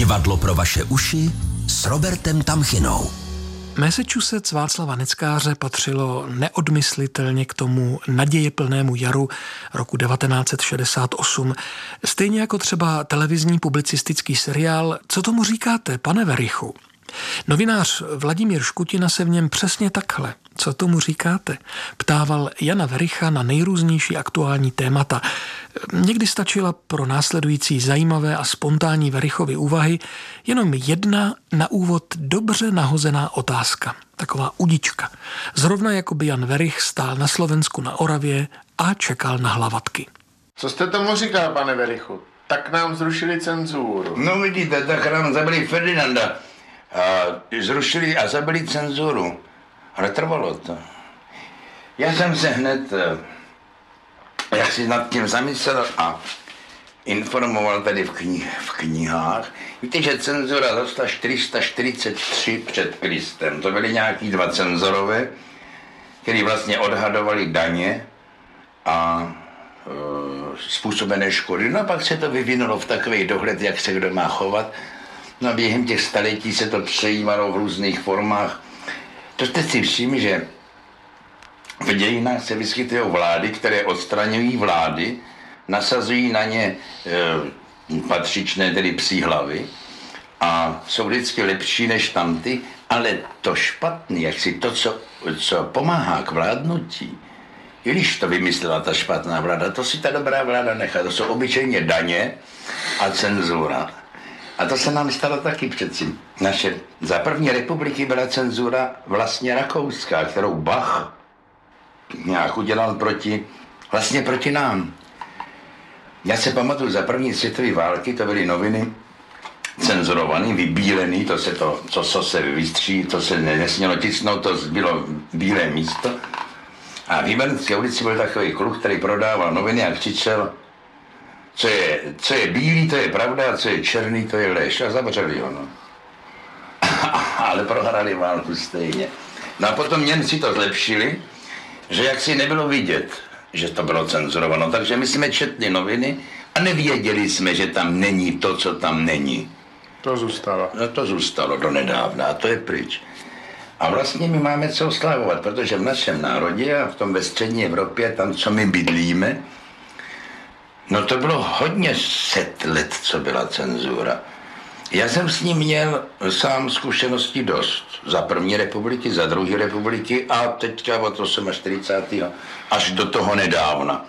Divadlo pro vaše uši s Robertem Tamchinou. Massachusetts Václava Neckáře patřilo neodmyslitelně k tomu nadějeplnému jaru roku 1968. Stejně jako třeba televizní publicistický seriál Co tomu říkáte, pane Werichu? Novinář Vladimír Škutina se v něm přesně takhle, co tomu říkáte, ptával Jana Wericha na nejrůznější aktuální témata. Někdy stačila pro následující zajímavé a spontánní Werichovy úvahy jenom jedna na úvod dobře nahozená otázka, taková udička. Zrovna jako by Jan Werich stál na Slovensku na Oravě a čekal na hlavatky. Co jste tomu říkal, pane Werichu? Tak nám zrušili cenzuru. No vidíte, tak nám zabili Ferdinanda. Zrušili a zabili cenzuru. Ale trvalo to. Já jsem se hned, jak si nad tím zamyslel a informoval tady v knihách. Víte, že cenzura začala 443 před Kristem. To byly nějaký dva cenzorové, kteří vlastně odhadovali daně a způsobené škody. No a pak se to vyvinulo v takový dohled, jak se kdo má chovat. No a během těch staletí se to přejímalo v různých formách. To jste si všimli, že v dějinách se vyskytují vlády, které odstraňují vlády, nasazují na ně patřičné, tedy psí hlavy a jsou vždycky lepší než tamty, ale to špatný, jak si to, co pomáhá k vládnutí, i když to vymyslela ta špatná vláda, to si ta dobrá vláda nechá. To jsou obyčejně daně a cenzura. A to se nám stalo taky přeci. Za první republiky byla cenzura vlastně rakouská, kterou Bach nějak udělal proti nám. Já se pamatuju, za první světové války to byly noviny cenzurované, vybílené, co se vystří, to se nesmělo tisknout, to bylo bílé místo. A v Jibernské ulici byl takový kluk, který prodával noviny a křičel: Co je bílý, to je pravda, a co je černý, to je lež. A zavřeli ho, no. Ale prohrali válku stejně. No a potom Němci to zlepšili, že jaksi nebylo vidět, že to bylo cenzurováno. Takže my jsme četli noviny a nevěděli jsme, že tam není to, co tam není. To zůstalo. No to zůstalo do nedávna a to je pryč. A vlastně my máme co oslavovat, protože v našem národě a v tom ve střední Evropě, tam, co my bydlíme, no to bylo hodně set let, co byla cenzura. Já jsem s ním měl sám zkušenosti dost. Za první republiky, za druhé republiky a teďka od 48. až do toho nedávna.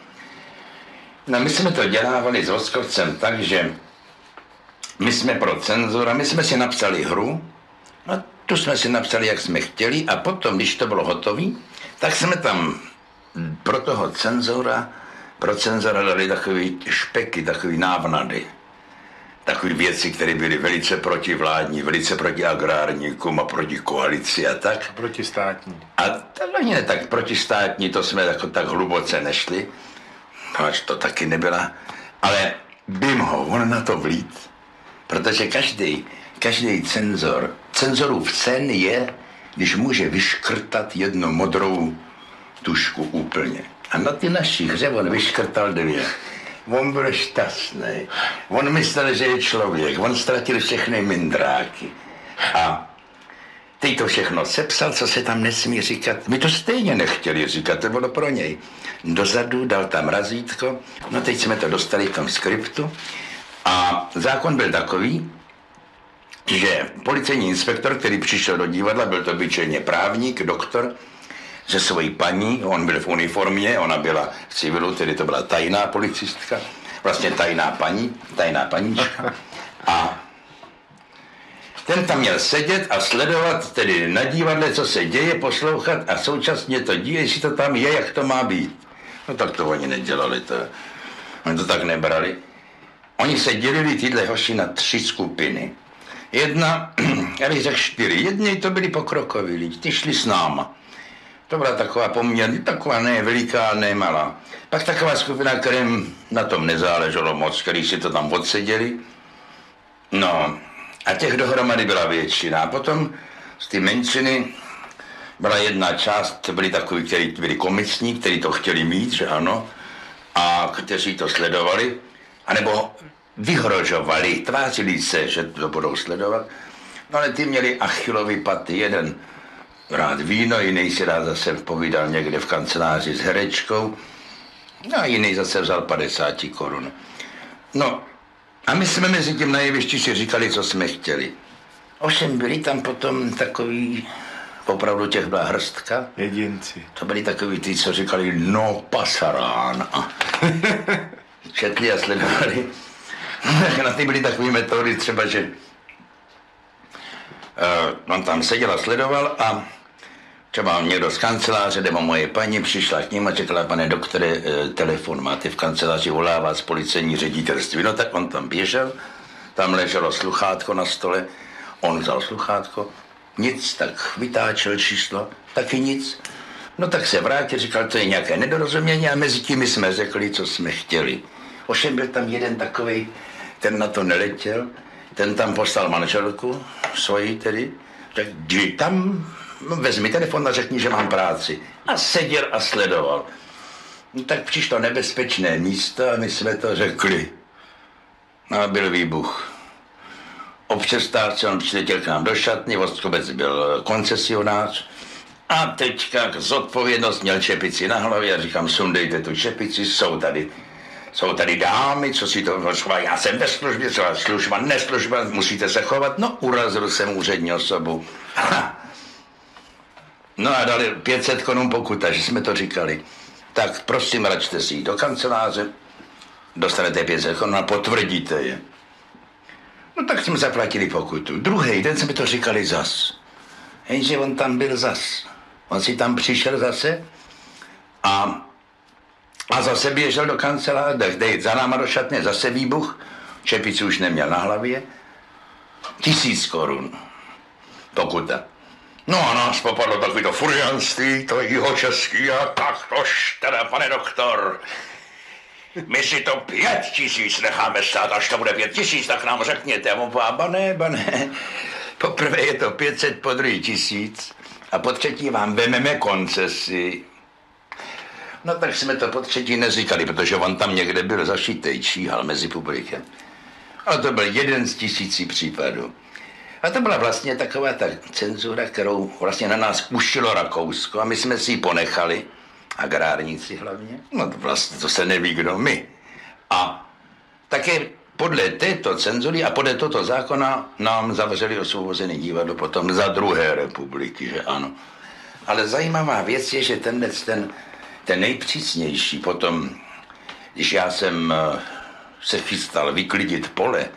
No my jsme to dělávali s Voskovcem tak, že my jsme pro cenzura, my jsme si napsali hru, no tu jsme si napsali, jak jsme chtěli a potom, když to bylo hotové, tak jsme tam pro toho cenzura dali takový špeky, takový návnady. Takové věci, které byly velice protivládní, velice proti agrárníkům a proti koalici a tak. Protistátní. A to ani ne tak protistátní, to jsme tak hluboce nešli. Až to taky nebyla. Ale bym ho, on na to vlít. Protože každý cenzorův sen je, když může vyškrtat jednu modrou tušku úplně. A na ty naší hře on vyškrtal 2. On byl šťastný. On myslel, že je člověk. On ztratil všechny mindráky. A teď to všechno sepsal, co se tam nesmí říkat. My to stejně nechtěli říkat, to bylo pro něj. Dozadu dal tam razítko. No teď jsme to dostali v tom skriptu. A zákon byl takový, že policejní inspektor, který přišel do divadla, byl to obyčejně právník, doktor, se svojí paní, on byl v uniformě, ona byla v civilu, tedy to byla tajná policistka, vlastně tajná paníčka. A ten tam měl sedět a sledovat tedy na divadle, co se děje, poslouchat a současně to díje, jestli to tam je, jak to má být. No tak to oni nedělali, oni to tak nebrali. Oni se dělili tyhle hoši na 3 skupiny. Jedna, já bych řekl 4, jedni to byli pokrokoví lidi, ty šli s náma. To byla taková poměrně, taková ne veliká, ne malá. Pak taková skupina, kterým na tom nezáleželo moc, který si to tam odseděli. No, a těch dohromady byla většina. A potom z ty menšiny byla jedna část, to byli takoví, kteří byli komicní, kteří to chtěli mít, že ano, a kteří to sledovali. A nebo vyhrožovali, tvářili se, že to budou sledovat. No ale ty měli Achillovy paty, jeden rád víno, jiný si rád zase povídal někde v kanceláři s herečkou, no a jiný zase vzal 50 korun. No a my jsme mezi tím na jevišti si říkali, co jsme chtěli. Ovšem byli tam potom takový, opravdu těch byla hrstka. Jedinci. To byli takový ty, co říkali, no pasarán. A četli a sledovali. Na ty byly takové metody třeba, že on tam seděl a sledoval a třeba někdo z kanceláře nebo moje paní přišla k ním a řekla, pane doktore, telefon máte v kanceláři, volá z policejní ředitelství. No tak on tam běžel, tam leželo sluchátko na stole, on vzal sluchátko, nic, tak vytáčel číslo, taky nic. No tak se vrátil, říkal, to je nějaké nedorozumění a mezi tím jsme řekli, co jsme chtěli. Ovšem byl tam jeden takovej, ten na to neletěl, ten tam poslal manželku svoji tedy, řekl, jdi tam, vezmi telefon a řekni, že mám práci. A seděl a sledoval. No tak přišlo nebezpečné místo a my jsme to řekli. No a byl výbuch. O přestávce on přiletěl k nám do šatny, Vostrobec byl koncesionář a teďka zodpovědnost měl čepici na hlavě a říkám, sundejte tu čepici, jsou tady dámy, co si to šla, já jsem ve službě, co služba, neslužba, musíte se chovat. No, urazil jsem úřední osobu. No a dali 500 korun pokuta, že jsme to říkali. Tak prosím, račte si jít do kanceláře, dostanete 500 korun a potvrdíte je. No tak jsme zaplatili pokutu. Druhý den jsme to říkali zas. Jenže on tam byl zas. On si tam přišel zase a zase běžel do kanceláře, za náma do šatny, zase výbuch, čepici už neměl na hlavě, 1000 korun pokuta. No a nás popadlo takovýto furianství, to jihočeský a tak tož teda, pane doktor, my si to 5000 necháme stát, až to bude 5000, tak nám řekněte. A on bane, poprvé je to 500, po druhý 1000 a po třetí vám vememe koncesi. No tak jsme to po třetí neříkali, protože on tam někde byl zašitej, číhal mezi publikem. Ale to byl jeden z 1000 případů. A to byla vlastně taková ta cenzura, kterou vlastně na nás ušilo Rakousko a my jsme si ji ponechali, agrárníci hlavně. No to vlastně to se neví, kdo my. A také podle této cenzury a podle tohoto zákona nám zavřeli Osvobozené divadlo potom za druhé republiky, že ano. Ale zajímavá věc je, že ten nejpřísnější potom, když já jsem se chystal vyklidit pole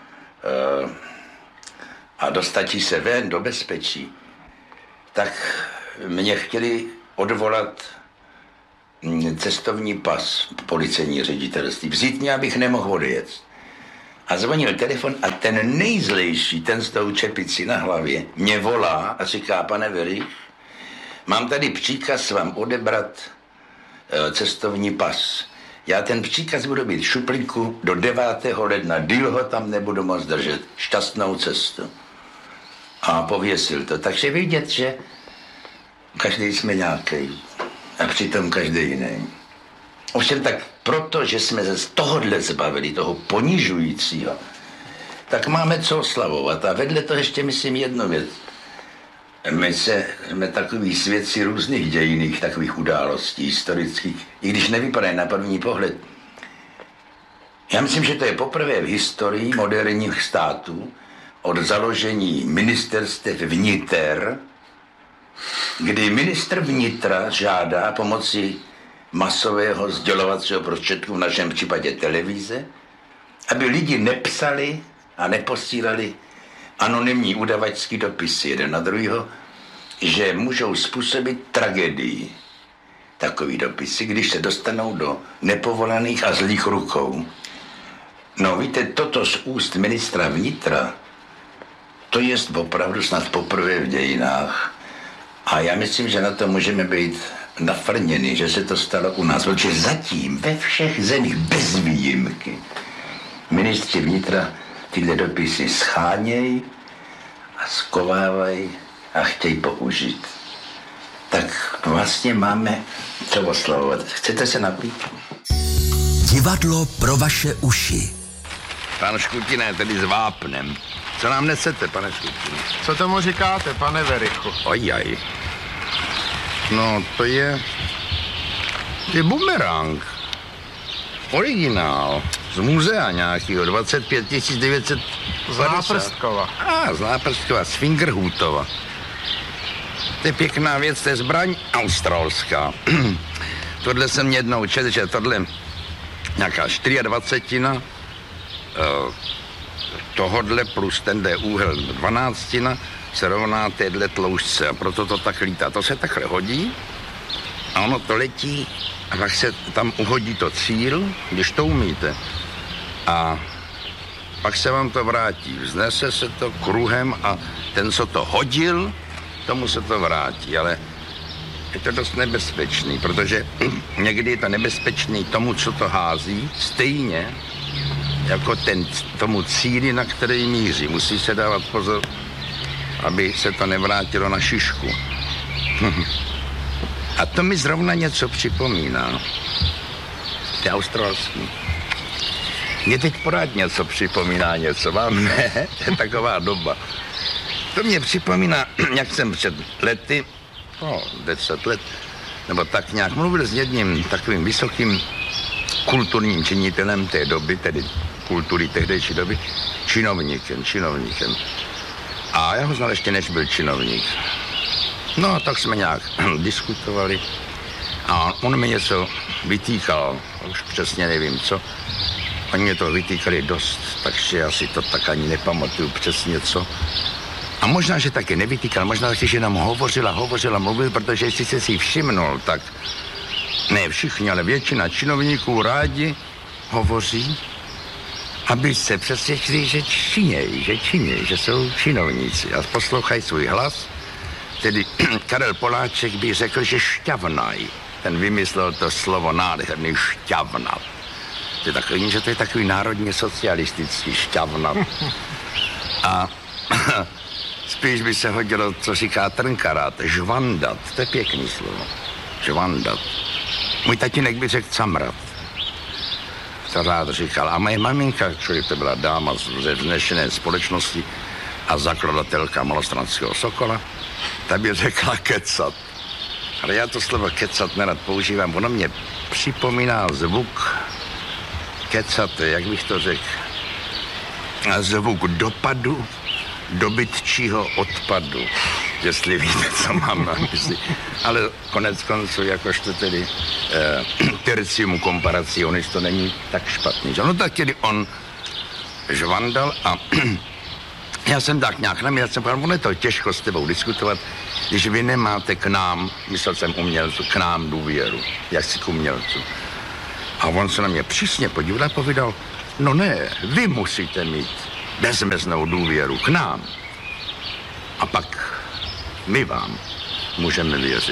a dostati se ven do bezpečí, tak mě chtěli odvolat cestovní pas policejní ředitelství. Vzít mě, abych nemohl odjet. A zvonil telefon a ten nejzlejší, ten s tou čepicí na hlavě, mě volá a říká, pane Verich, mám tady příkaz vám odebrat cestovní pas. Já ten příkaz budu mít v šuplíku do 9. ledna. Díl ho tam nebudu moc držet. Šťastnou cestu. A pověsil to. Takže vidět, že každý jsme nějaký. A přitom každý jiný. Ovšem tak proto, že jsme se z tohohle zbavili, toho ponižujícího, tak máme co oslavovat. A vedle toho ještě myslím jednu věc. My jsme takový svědci různých dějinných takových událostí historických, i když nevypadají na první pohled. Já myslím, že to je poprvé v historii moderních států od založení ministerstev vniter, kdy ministr vnitra žádá pomocí masového sdělovacího prostředku, v našem případě televize, aby lidi nepsali a neposílali anonymní udavačský dopisy jeden na druhýho, že můžou způsobit tragédii. Takový dopisy, když se dostanou do nepovolaných a zlých rukou. No víte, toto z úst ministra vnitra, to je opravdu snad poprvé v dějinách. A já myslím, že na to můžeme být nafrněni, že se to stalo u nás. Protože zatím ve všech zemích bez výjimky ministři vnitra tyhle dopisy schánějí a skovávají a chtějí použít. Tak vlastně máme co oslavovat. Chcete se napít? Divadlo pro vaše uši. Pan Škutina je tedy s vápnem. Co nám nesete, pane Škutine? Co tomu říkáte, pane Verichu? Ojaj. No, to je bumerang. Originál. Z muzea nějakého, 25 900. Z Náprstkova. Z Náprstkova, z Fingerhutova. To je pěkná věc, to je zbraň australská. Tohle jsem jednou četl, že tohle nějaká 24 tohodle plus tenhle úhel 12 se rovná téhle tloušťce a proto to tak lítá. To se takhle hodí a ono to letí a pak se tam uhodí to cíl, když to umíte. A pak se vám to vrátí. Vznese se to kruhem a ten, co to hodil, tomu se to vrátí, ale je to dost nebezpečný, protože někdy je to nebezpečný tomu, co to hází, stejně jako tomu cíli, na který míří. Musí se dávat pozor, aby se to nevrátilo na šišku. A to mi zrovna něco připomíná. To je australský. Mě teď pořád něco připomíná něco, vám ne? To je taková doba. To mě připomíná, jak jsem před lety, 10 let, nebo tak nějak mluvil s jedním takovým vysokým kulturním činitelem té doby, tedy kultury tehdejší doby, činovníkem. A já ho znal ještě, než byl činovník. No, tak jsme nějak diskutovali a on mi něco vytýkal, už přesně nevím co. Oni mě to vytýkali dost, takže já si to tak ani nepamatuju přesně co. A možná, že taky nevytýkal, možná, že jenom hovořila, mluvil, protože jestli jste si všimnul, tak ne všichni, ale většina činovníků rádi hovoří, aby se přesvědčili, že činějí, že jsou činovníci a poslouchají svůj hlas. Tedy Karel Poláček by řekl, že šťavnaj. Ten vymyslel to slovo nádherný šťavnat. To je takový, že to je takový národně socialistický šťavnat. A spíš by se hodilo, co říká Trnkarát, žvandat. To je pěkný slovo. Žvandat. Můj tatínek by řekl camrat. To rád říkal. A moje maminka, člověk to byla dáma ze vznešené společnosti a zakladatelka Malostranského Sokola, ta by řekla kecat. Ale já to slovo kecat nerad používám. Ono mě připomíná zvuk kecat, jak bych to řekl, zvuk dopadu dobytčího odpadu, jestli víte, co mám na mysli. Ale konec konců, jakožto tedy tercium comparationis, to není tak špatný. No tak tedy on žvandal a já jsem tak nějak na mě, já jsem povedal, ono je to těžko s tebou diskutovat, když vy nemáte k nám, myslel jsem umělců, k nám důvěru, jak si k umělců. A on se na mě přísně podíval a povídal, no ne, vy musíte mít bezmeznou důvěru k nám. A pak my vám můžeme věřit.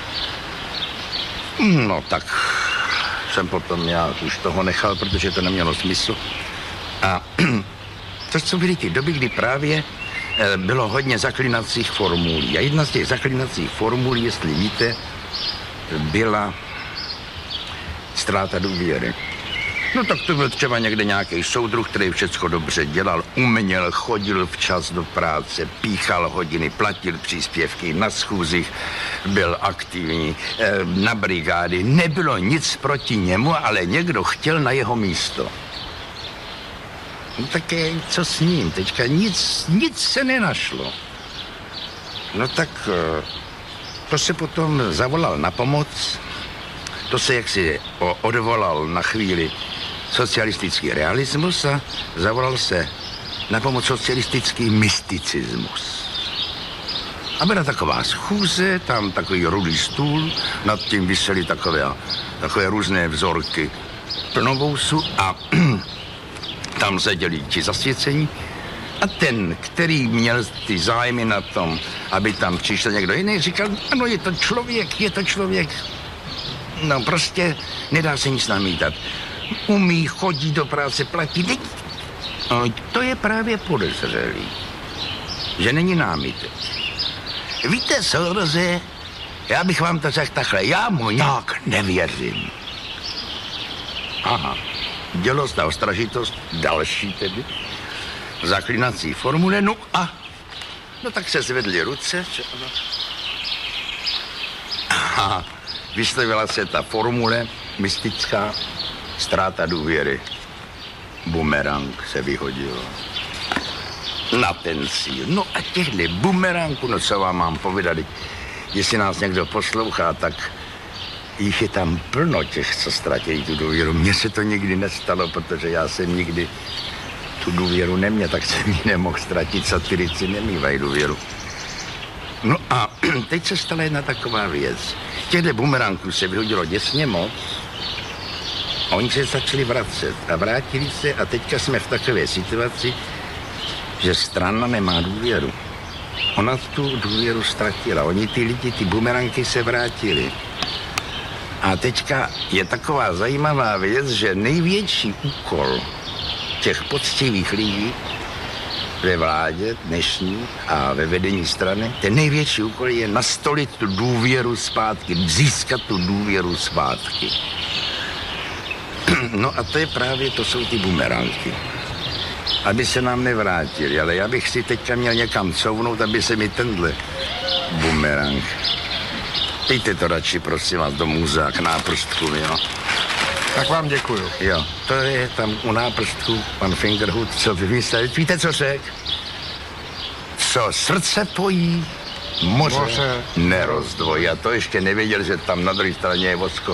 No tak jsem potom nějak už toho nechal, protože to nemělo smysl. A to jsou byly ty doby, kdy právě bylo hodně zaklinacích formulí. A jedna z těch zaklinacích formulí, jestli víte, byla ztráta důvěry. No tak to byl třeba někde nějaký soudruh, který všechno dobře dělal, uměl, chodil včas do práce, píchal hodiny, platil příspěvky, na schůzích byl aktivní, na brigády. Nebylo nic proti němu, ale někdo chtěl na jeho místo. No tak co s ním? Teďka nic se nenašlo. No tak to se potom zavolal na pomoc, to se jaksi odvolal na chvíli socialistický realismus a zavolal se na pomoc socialistický mysticismus. A byla taková schůze, tam takový rudý stůl, nad tím visely takové různé vzorky plnovousu a tam seděli ti zasvěcení a ten, který měl ty zájmy na tom, aby tam přišel někdo jiný, říkal, ano, je to člověk. No prostě nedá se nic namítat. Umí, chodí do práce, platí. No, to je právě podezřelý, že není námitek. Víte, soudruze, já bych vám to řekl takhle, já mu nějak nevěřím. Aha, dělost a ostražitost, další tedy, zaklinací formule, no tak se zvedly ruce, že ano. A vyslovila se ta formule mystická, ztráta důvěry. Bumerang se vyhodil na ten cíl. No a těchhle bumerangů, no co vám mám povědat, jestli nás někdo poslouchá, tak jich je tam plno těch, co ztratí tu důvěru. Mně se to nikdy nestalo, protože já jsem nikdy tu důvěru neměl, tak jsem ji nemohl ztratit. Satyrici nemývají důvěru. No a teď se stala jedna taková věc. Těchto bumerangů se vyhodilo děsně moc a oni se začali vracet a vrátili se a teďka jsme v takové situaci, že strana nemá důvěru. Ona tu důvěru ztratila. Oni ty lidi, ty bumeranky se vrátili. A teďka je taková zajímavá věc, že největší úkol těch poctivých lidí ve vládě dnešní a ve vedení strany, ten největší úkol je nastolit tu důvěru zpátky, získat tu důvěru zpátky. No a to jsou ty bumeranky. Aby se nám nevrátili, ale já bych si teďka měl někam couvnout, aby se mi tenhle bumerang. Dejte to radši, prosím vás, do muzea k náprstku, jo. Tak vám děkuju. Jo, to je tam u náprstku pan Fingerhut, co vymyslel. Víte, co řek? Co srdce pojí, moře nerozdvojí. Já to ještě nevěděl, že tam na druhé straně je vosko.